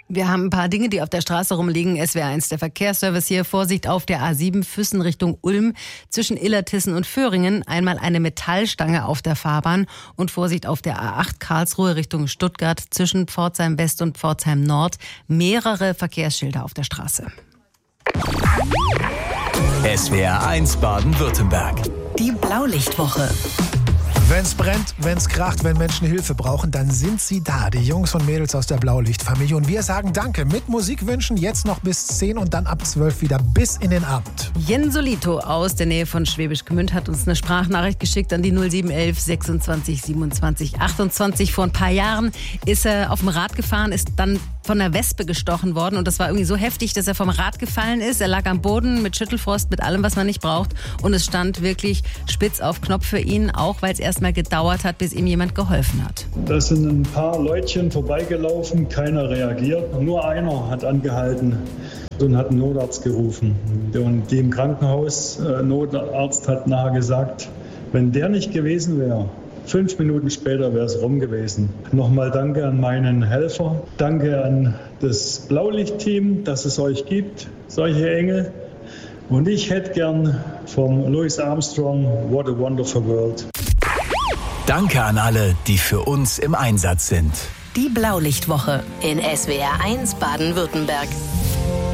Wir haben ein paar Dinge, die auf der Straße rumliegen. SWR1, der Verkehrsservice hier. Vorsicht auf der A7 Füssen Richtung Ulm zwischen Illertissen und Föhringen. Einmal eine Metallstange auf der Fahrbahn. Und Vorsicht auf der A8 Karlsruhe Richtung Stuttgart zwischen Pforzheim West und Pforzheim Nord. Mehrere Verkehrsschilder auf der Straße. SWR1 Baden-Württemberg. Die Blaulichtwoche. Wenn's brennt, wenn's kracht, wenn Menschen Hilfe brauchen, dann sind sie da, die Jungs und Mädels aus der Blaulichtfamilie. Und wir sagen Danke mit Musikwünschen jetzt noch bis 10 und dann ab 12 wieder bis in den Abend. Jensolito aus der Nähe von Schwäbisch Gmünd hat uns eine Sprachnachricht geschickt an die 0711 26 27 28. Vor ein paar Jahren ist er auf dem Rad gefahren, ist dann von einer Wespe gestochen worden und das war irgendwie so heftig, dass er vom Rad gefallen ist. Er lag am Boden mit Schüttelfrost, mit allem, was man nicht braucht und es stand wirklich spitz auf Knopf für ihn, auch weil es erstmal gedauert hat, bis ihm jemand geholfen hat. Da sind ein paar Leutchen vorbeigelaufen, keiner reagiert, nur einer hat angehalten und hat einen Notarzt gerufen. Und die im Krankenhaus, Notarzt hat nachher gesagt, wenn der nicht gewesen wäre, 5 Minuten später wäre es rum gewesen. Nochmal danke an meinen Helfer, danke an das Blaulichtteam, dass es euch gibt, solche Engel. Und ich hätte gern vom Louis Armstrong What a Wonderful World. Danke an alle, die für uns im Einsatz sind. Die Blaulichtwoche in SWR1 Baden-Württemberg.